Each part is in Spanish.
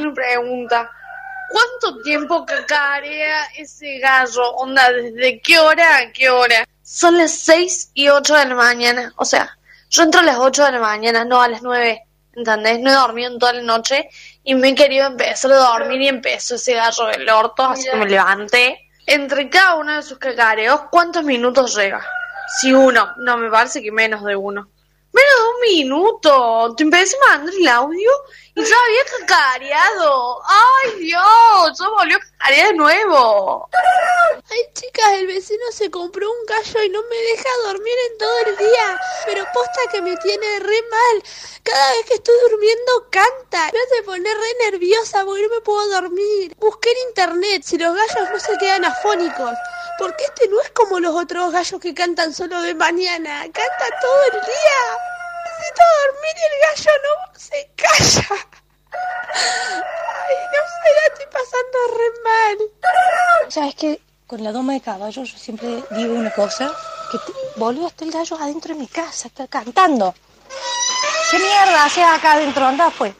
una pregunta. ¿Cuánto tiempo cacarea ese gallo? Onda, ¿desde qué hora a qué hora? Son las 6 y 8 de la mañana. O sea, yo entro a las 8 de la mañana, no a las 9. ¿Entendés? No he dormido en toda la noche y me he querido empezar a dormir y empezó ese gallo del orto, así que me levanté. Entre cada uno de sus cacareos, ¿cuántos minutos llega? Si uno, no, me parece que menos de uno. Menos de un minuto. Te empecé a mandar el audio y ya había cacareado. ¡Ay, Dios! Ya volvió a cacarear de nuevo. Ay, chicas, el vecino se compró un gallo y no me deja dormir en todo el día. Pero posta que me tiene re mal. Cada vez que estoy durmiendo canta. Me hace poner re nerviosa porque no me puedo dormir. Busqué en internet si los gallos no se quedan afónicos. Porque este no es como los otros gallos que cantan solo de mañana. Canta todo el día. Necesito dormir y el gallo no se calla. Ay, no sé, la estoy pasando re mal. ¿Sabes qué? Con la doma de caballo yo siempre digo una cosa, que boludo, está el gallo adentro de mi casa, está cantando. ¿Qué mierda hace acá adentro? Anda, pues.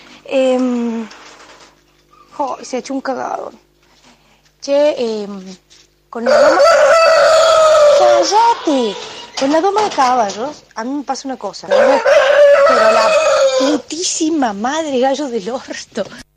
Se ha hecho un cagadón. Che, con la doma... ¡Cállate! Con la doma de caballos, a mí me pasa una cosa, ¿no? Pero la putísima madre gallo del orto.